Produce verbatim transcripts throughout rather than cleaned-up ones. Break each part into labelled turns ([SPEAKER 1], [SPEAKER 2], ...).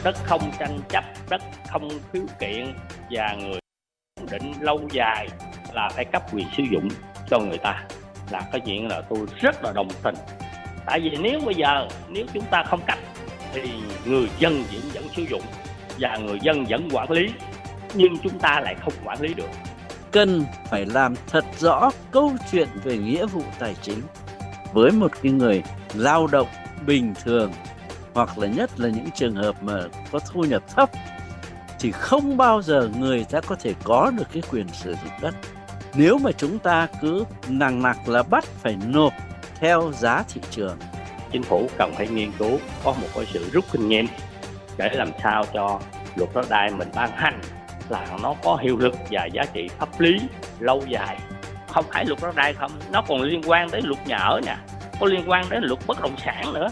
[SPEAKER 1] đất không tranh chấp, đất không khiếu kiện và người định lâu dài là phải cấp quyền sử dụng cho người ta, là cái chuyện là tôi rất là đồng tình. Tại vì nếu bây giờ nếu chúng ta không cấp thì người dân vẫn vẫn sử dụng và người dân vẫn quản lý, nhưng chúng ta lại không quản lý được.
[SPEAKER 2] Cần phải làm thật rõ câu chuyện về nghĩa vụ tài chính với một cái người lao động bình thường, hoặc là nhất là những trường hợp mà có thu nhập thấp, thì không bao giờ người ta có thể có được cái quyền sử dụng đất. Nếu mà chúng ta cứ nằng nặc là bắt phải nộp theo giá thị trường.
[SPEAKER 1] Chính phủ cần phải nghiên cứu có một cái sự rút kinh nghiệm để làm sao cho luật đất đai mình ban hành là nó có hiệu lực và giá trị pháp lý lâu dài. Không phải luật đất đai không, nó còn liên quan tới luật nhà ở nè, có liên quan đến luật bất động sản nữa.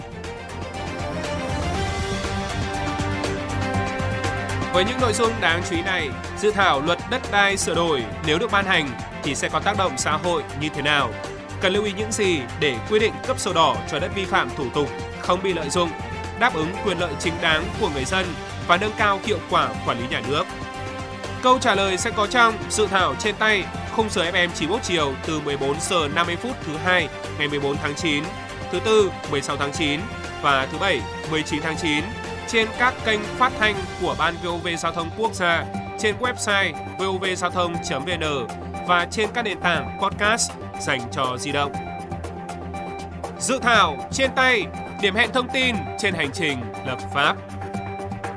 [SPEAKER 3] Với những nội dung đáng chú ý này, dự thảo luật đất đai sửa đổi nếu được ban hành thì sẽ có tác động xã hội như thế nào? Cần lưu ý những gì để quy định cấp sổ đỏ cho đất vi phạm thủ tục không bị lợi dụng, đáp ứng quyền lợi chính đáng của người dân và nâng cao hiệu quả quản lý nhà nước? Câu trả lời sẽ có trong dự thảo trên tay, khung giờ ép em chín mươi mốt chiều từ mười bốn giờ năm mươi phút thứ hai ngày mười bốn tháng chín, thứ tư mười sáu tháng chín và thứ bảy mười chín tháng chín trên các kênh phát thanh của Ban vê o vê Giao thông Quốc gia, trên website vovgiao thông chấm vn và trên các nền tảng podcast dành cho di động. Dự thảo trên tay, điểm hẹn thông tin trên hành trình lập pháp.